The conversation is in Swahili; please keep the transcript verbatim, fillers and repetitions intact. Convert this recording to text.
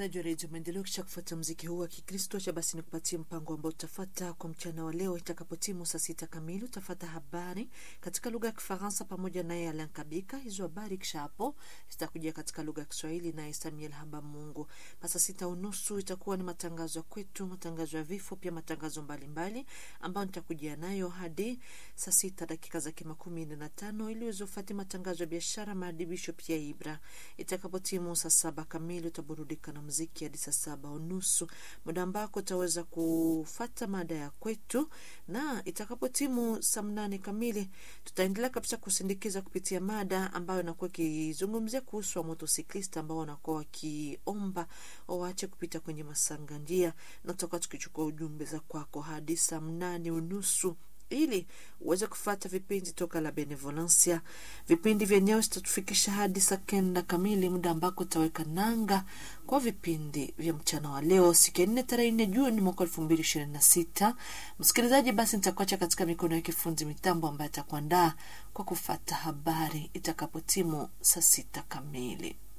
msikilizaji wa Radio Maendeleo, kisha kufuata muziki huu wa Kikristo, cha basi nikupatie mpango ambao utafuata kwa mchana wa leo. Itakapotimu saa sita kamili utafuata habari katika lugha ya Kifaransa pamoja na Alain Kabika. Hizo habari kisha hapo zitakuja katika lugha ya Kiswahili na Samuel Habamungu. Saa sita unusu itakuwa ni matangazo ya kwetu, matangazo ya vifo, pia matangazo mbalimbali ambayo nitakujia nayo hadi saa sita dakika za makumi nne na tano ili uweze kufuata matangazo ya biashara, maadibisho pia ibra. Itakapotimu saa saba kamili utaburudika na muziki hadi saa saba unusu, muda ambako utaweza kufuata mada ya kwetu, na itakapotimu saa nane kamili tutaendelea kabisa kusindikiza kupitia mada ambayo inakuwa kizungumzia kuhusu wa motosiklista ambao wanakuwa wakiomba waache kupita kwenye masanga njia, na tutakuwa tukichukua ujumbe za kwako hadi saa nane unusu ili uweze kufuata vipindi toka la Benevolencia. Vipindi vyenyewe vitatufikisha hadi saa kenda kamili, muda ambako tutaweka nanga kwa vipindi vya mchana wa leo, siku ya nne tarehe nne Juni mwaka elfu mbili ishirini na sita. Msikilizaji, basi nitakuacha katika mikono ya kifundi mitambo ambaye atakuandaa kwa kufuata habari itakapotimu saa sita kamili.